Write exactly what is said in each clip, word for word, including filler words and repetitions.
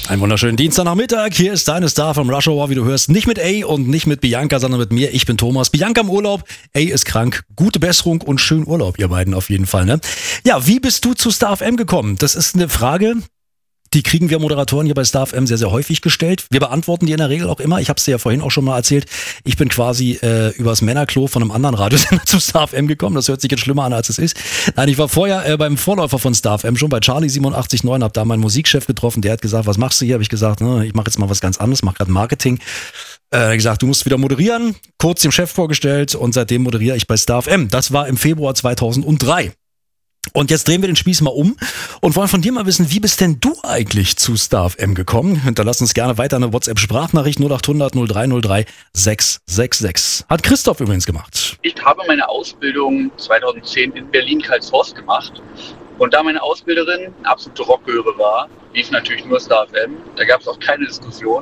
Einen wunderschönen Dienstagnachmittag. Hier ist deine Star vom Rush Hour, wie du hörst. Nicht mit A und nicht mit Bianca, sondern mit mir. Ich bin Thomas. Bianca im Urlaub. A ist krank. Gute Besserung und schönen Urlaub, ihr beiden auf jeden Fall. Ne? Ja, wie bist du zu Star F M gekommen? Das ist eine Frage, die kriegen wir Moderatoren hier bei Star F M sehr, sehr häufig gestellt. Wir beantworten die in der Regel auch immer. Ich habe es dir ja vorhin auch schon mal erzählt. Ich bin quasi äh, übers Männerklo von einem anderen Radiosender zu Star F M gekommen. Das hört sich jetzt schlimmer an, als es ist. Nein, ich war vorher äh, beim Vorläufer von Star F M schon bei Charlie siebenundachtzig Komma neun, habe da meinen Musikchef getroffen. Der hat gesagt, was machst du hier? Habe ich gesagt, ne, ich mache jetzt mal was ganz anderes, mache gerade Marketing. Er hat gesagt, du musst wieder moderieren. Kurz dem Chef vorgestellt und seitdem moderiere ich bei Star F M. Das war im Februar zweitausenddrei. Und jetzt drehen wir den Spieß mal um und wollen von dir mal wissen, wie bist denn du eigentlich zu Star F M gekommen? Hinterlass uns gerne weiter eine WhatsApp-Sprachnachricht null acht hundert null drei null drei sechs sechs sechs. Hat Christoph übrigens gemacht. Ich habe meine Ausbildung zweitausendzehn in Berlin-Karlshorst gemacht. Und da meine Ausbilderin eine absolute Rockgöre war, lief natürlich nur Star F M. Da gab es auch keine Diskussion.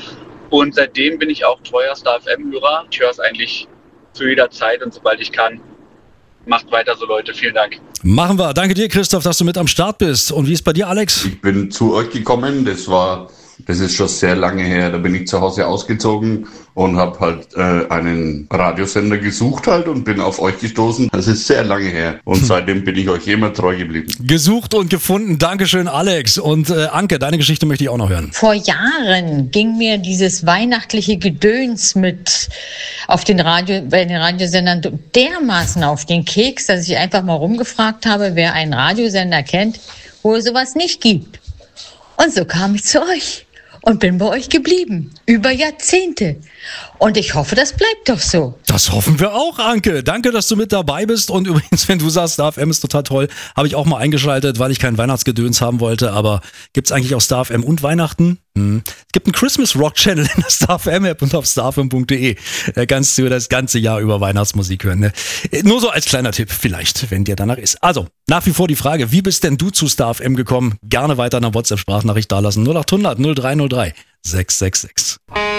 Und seitdem bin ich auch treuer Star F M-Hörer. Ich höre es eigentlich zu jeder Zeit und sobald ich kann. Macht weiter so, Leute. Vielen Dank. Machen wir. Danke dir, Christoph, dass du mit am Start bist. Und wie ist bei dir, Alex? Ich bin zu euch gekommen. Das war, das ist schon sehr lange her. Da bin ich zu Hause ausgezogen und habe halt äh, einen Radiosender gesucht halt und bin auf euch gestoßen. Das ist sehr lange her. Und hm. seitdem bin ich euch immer treu geblieben. Gesucht und gefunden. Dankeschön, Alex. Und äh, Anke, deine Geschichte möchte ich auch noch hören. Vor Jahren ging mir dieses weihnachtliche Gedöns mit auf den Radio, bei den Radiosendern dermaßen auf den Keks, dass ich einfach mal rumgefragt habe, wer einen Radiosender kennt, wo es sowas nicht gibt. Und so kam ich zu euch und bin bei euch geblieben. Über Jahrzehnte. Und ich hoffe, das bleibt doch so. Das hoffen wir auch, Anke. Danke, dass du mit dabei bist. Und übrigens, wenn du sagst, Star F M ist total toll, habe ich auch mal eingeschaltet, weil ich kein Weihnachtsgedöns haben wollte. Aber gibt's eigentlich auch Star F M und Weihnachten? Hm. Es gibt einen Christmas Rock Channel in der Star F M App und auf star f m punkt de. Da kannst du das ganze Jahr über Weihnachtsmusik hören. Ne? Nur so als kleiner Tipp vielleicht, wenn dir danach ist. Also, nach wie vor die Frage, wie bist denn du zu Star F M gekommen? Gerne weiter eine WhatsApp-Sprachnachricht dalassen. null acht hundert null drei null drei sechs sechs sechs.